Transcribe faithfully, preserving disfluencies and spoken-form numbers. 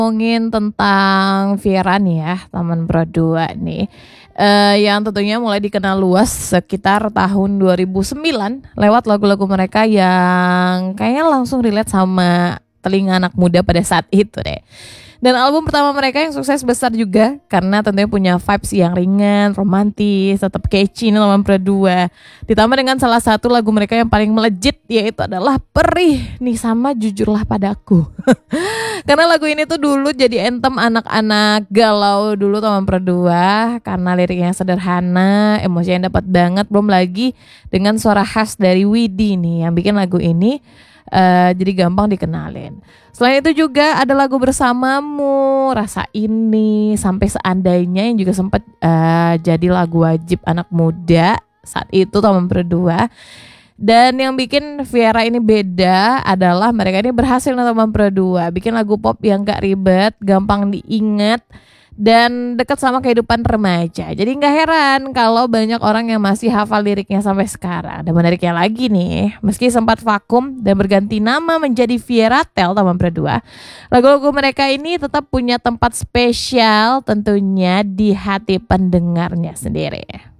Ngomongin tentang Viera nih ya, Taman Brodua nih, eee, yang tentunya mulai dikenal luas sekitar tahun dua ribu sembilan lewat lagu-lagu mereka yang kayaknya langsung relate sama telinga anak muda pada saat itu deh. Dan album pertama mereka yang sukses besar juga karena tentunya punya vibes yang ringan, romantis, tetap catchy nih Taman Brodua. Ditambah dengan salah satu lagu mereka yang paling melejit yaitu adalah Perih nih sama Jujurlah Padaku. Karena lagu ini tuh dulu jadi anthem anak-anak galau dulu Taman Brodua karena liriknya sederhana, emosinya dapat banget, belum lagi dengan suara khas dari Widi nih yang bikin lagu ini uh, jadi gampang dikenalin. Selain itu juga ada lagu Bersamamu, Rasa Ini, Sampai Seandainya yang juga sempat uh, jadi lagu wajib anak muda saat itu Taman Brodua. Dan yang bikin Viera ini beda adalah mereka ini berhasil nih Taman Brodua bikin lagu pop yang gak ribet, gampang diingat, dan dekat sama kehidupan remaja. Jadi gak heran kalau banyak orang yang masih hafal liriknya sampai sekarang. Dan menariknya lagi nih, meski sempat vakum dan berganti nama menjadi Vieratel Taman Brodua, lagu-lagu mereka ini tetap punya tempat spesial tentunya di hati pendengarnya sendiri.